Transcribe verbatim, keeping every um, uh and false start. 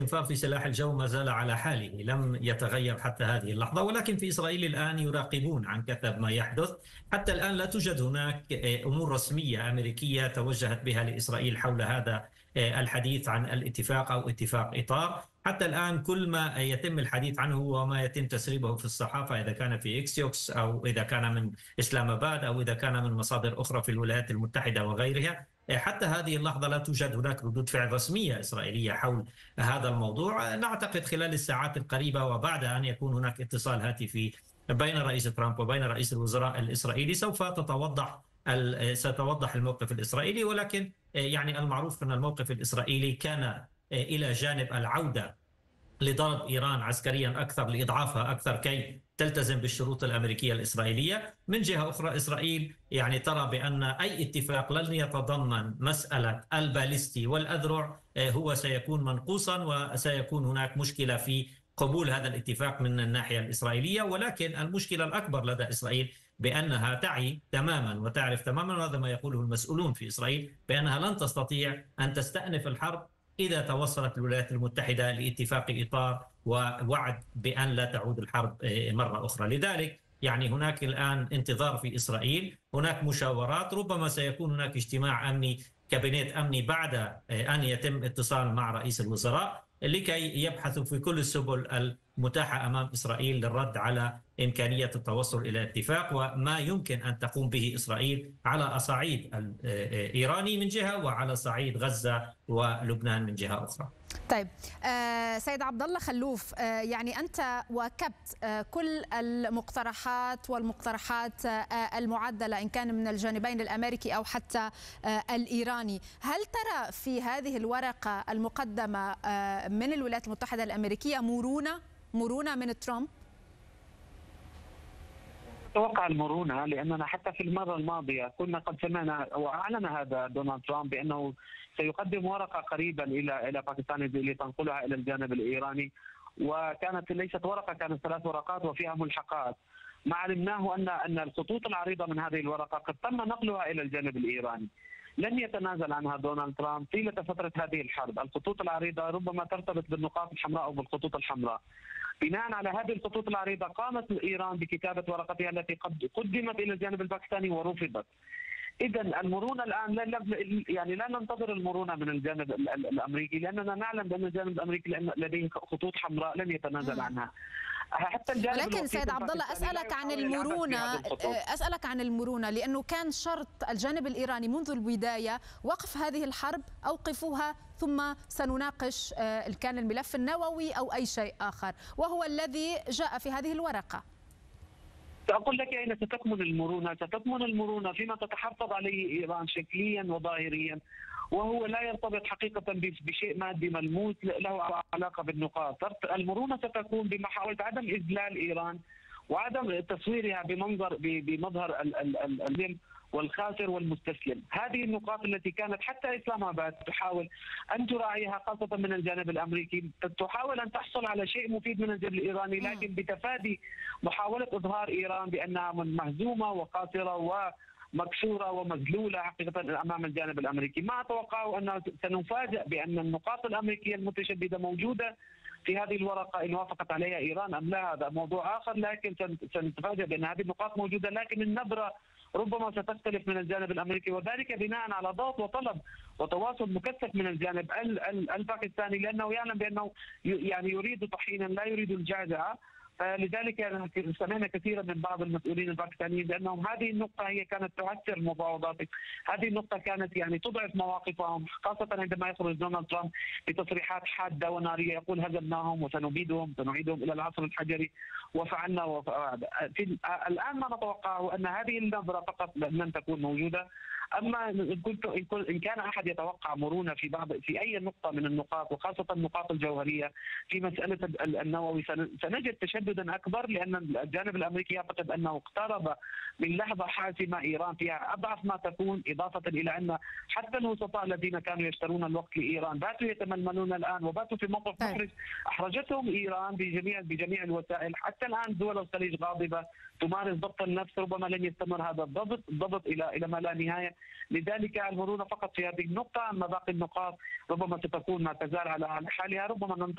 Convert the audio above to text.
الانخفاض في سلاح الجو ما زال على حاله، لم يتغير حتى هذه اللحظة، ولكن في إسرائيل الآن يراقبون عن كثب ما يحدث. حتى الآن لا توجد هناك أمور رسمية أمريكية توجهت بها لإسرائيل حول هذا الحديث عن الاتفاق أو اتفاق إطار. حتى الآن كل ما يتم الحديث عنه وما يتم تسريبه في الصحافة، إذا كان في إكسيوكس أو إذا كان من إسلام آباد أو إذا كان من مصادر أخرى في الولايات المتحدة وغيرها، حتى هذه اللحظة لا توجد هناك ردود فعل رسمية إسرائيلية حول هذا الموضوع. نعتقد خلال الساعات القريبة وبعد أن يكون هناك اتصال هاتفي بين رئيس ترامب وبين رئيس الوزراء الإسرائيلي سوف تتوضح ستوضح الموقف الإسرائيلي. ولكن يعني المعروف أن الموقف الإسرائيلي كان إلى جانب العودة لضرب إيران عسكريا أكثر، لإضعافها أكثر كي تلتزم بالشروط الأمريكية الإسرائيلية. من جهة أخرى إسرائيل يعني ترى بأن أي اتفاق لن يتضمن مسألة الباليستي والأذرع هو سيكون منقوصا، وسيكون هناك مشكلة في قبول هذا الاتفاق من الناحية الإسرائيلية. ولكن المشكلة الأكبر لدى إسرائيل بأنها تعي تماما وتعرف تماما، وهذا ما يقوله المسؤولون في إسرائيل، بأنها لن تستطيع أن تستأنف الحرب إذا توصلت الولايات المتحدة لاتفاق إطار ووعد بأن لا تعود الحرب مرة أخرى. لذلك يعني هناك الآن انتظار في إسرائيل، هناك مشاورات، ربما سيكون هناك اجتماع أمني كابينت أمني بعد أن يتم اتصال مع رئيس الوزراء لكي يبحثوا في كل السبل المتاحة أمام إسرائيل للرد على إمكانية التوصل إلى اتفاق وما يمكن أن تقوم به إسرائيل على الصعيد الإيراني من جهة وعلى صعيد غزة ولبنان من جهة أخرى. طيب آه سيد عبد الله خلوف، آه يعني أنت واكبت آه كل المقترحات والمقترحات آه المعدلة إن كان من الجانبين الأمريكي أو حتى آه الإيراني. هل ترى في هذه الورقة المقدمة آه من الولايات المتحدة الأمريكية مرونة مرونة من ترامب؟ أتوقع المرونة، لأننا حتى في المرة الماضية كنا قد سمعنا وأعلن هذا دونالد ترامب بأنه سيقدم ورقة قريبا إلى إلى باكستان لتنقلها إلى الجانب الإيراني، وكانت ليست ورقة، كانت ثلاث ورقات وفيها ملحقات. ما علمناه أن أن الخطوط العريضة من هذه الورقة قد تم نقلها إلى الجانب الإيراني. لن يتنازل عنها دونالد ترامب طيلة فترة هذه الحرب. الخطوط العريضة ربما ترتبط بالنقاط الحمراء أو بالخطوط الحمراء. بناء على هذه الخطوط العريضة قامت إيران بكتابة ورقتها التي قد قدمت إلى الجانب الباكستاني ورفضت. إذا المرونة الآن لا يعني لا ننتظر المرونة من الجانب الأمريكي، لأننا نعلم بأن الجانب الأمريكي لديه خطوط حمراء لن يتنازل عنها. حتى ولكن سيد عبد الله اسالك عن المرونه اسالك عن المرونه لانه كان شرط الجانب الايراني منذ البدايه وقف هذه الحرب، اوقفوها ثم سنناقش ان كان الملف النووي او اي شيء اخر، وهو الذي جاء في هذه الورقه. سأقول لك أين ستكمن المرونة، ستكمن المرونة فيما تتحفظ عليه إيران شكليا وظاهريا، وهو لا يرتبط حقيقة بشيء مادي ملموس له علاقة بالنقاط. المرونة ستكون بمحاولة عدم إذلال إيران وعدم تصويرها بمنظر بمظهر الذل والخاسر والمستسلم. هذه النقاط التي كانت حتى إسلام آباد تحاول أن تراعيها خاصة من الجانب الأمريكي، تحاول أن تحصل على شيء مفيد من الجانب الإيراني، لكن بتفادي محاولة إظهار إيران بأنها مهزومة وقاصرة و مكسورة ومذلولة حقيقة أمام الجانب الأمريكي. ما أتوقع أن سنفاجأ بأن النقاط الأمريكية المتشددة موجودة في هذه الورقة، إن وافقت عليها إيران أم لا هذا موضوع آخر، لكن سنتفاجأ بأن هذه النقاط موجودة، لكن النبرة ربما ستختلف من الجانب الأمريكي، وذلك بناء على ضغط وطلب وتواصل مكثف من الجانب الباكستاني، لأنه يعلم بأنه يعني يريد طحينا لا يريد الجعجعة. فلذلك سمعنا كثيرا من بعض المسؤولين الباكستانيين بانهم هذه النقطه هي كانت تعثر المفاوضات، هذه النقطه كانت يعني تضعف مواقفهم، خاصه عندما يخرج دونالد ترامب بتصريحات حاده وناريه يقول هزمناهم وسنبيدهم سنعيدهم الى العصر الحجري وفعلنا وفعلنا. الان ما نتوقعه ان هذه النظره فقط لن تكون موجوده. اما ان كنت ان كان احد يتوقع مرونه في بعض في اي نقطه من النقاط وخاصه النقاط الجوهريه في مساله النووي سنجد تشددا اكبر، لان الجانب الامريكي يعتقد انه اقترب من لحظه حاسمه ايران فيها اضعف ما تكون، اضافه الى ان حتى الوسطاء الذين كانوا يشترون الوقت لايران باتوا يتململون الان وباتوا في موقف محرج احرجتهم ايران بجميع بجميع الوسائل. حتى الان دول الخليج غاضبه تمارس ضبط النفس، ربما لن يستمر هذا الضبط الضبط الى الى ما لا نهايه. لذلك المرونه فقط في هذه النقطه، اما باقي النقاط ربما ستكون ما تزال على حالها. ربما